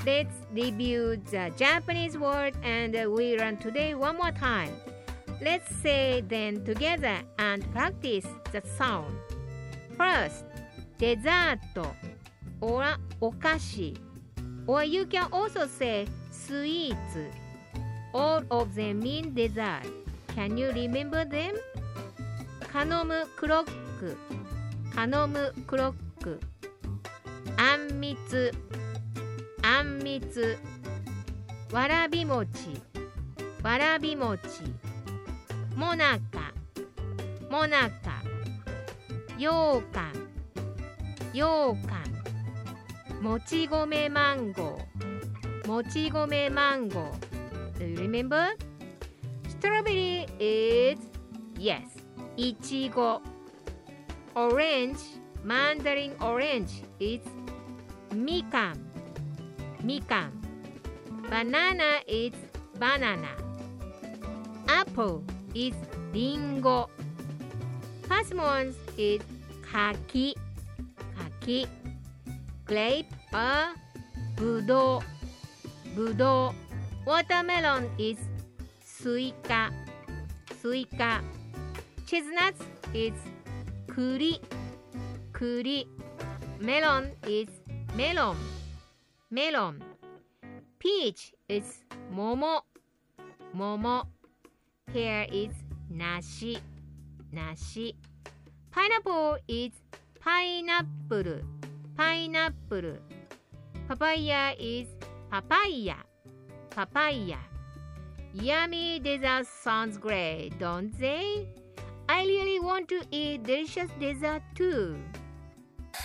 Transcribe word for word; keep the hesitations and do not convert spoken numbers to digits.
Let's review the Japanese word and we learn today one more time. Let's say them together and practice the sound. First, dessert or お菓子 or you can also say sweets. All of them mean dessert. Can you remember them? カノムクロックカノムクロックあんみつあんみつわらび餅わらび餅もなかもなかようかんようかんもち米マンゴーもち米マンゴー Do you remember? Strawberry is yes いちご Orange Mandarin orange is みかんみかん Banana is banana Apple is りんご Persimmons is 柿柿 Grape はぶどうぶどう Watermelon is スイカスイカ Chestnuts is 栗栗 Melon is melon melon Peach is 桃桃 Pear is 梨梨 Pineapple is パイナップルパイナップル Papaya is パパイヤパパイヤ Yummy dessert sounds great, don't they? I really want to eat delicious dessert too.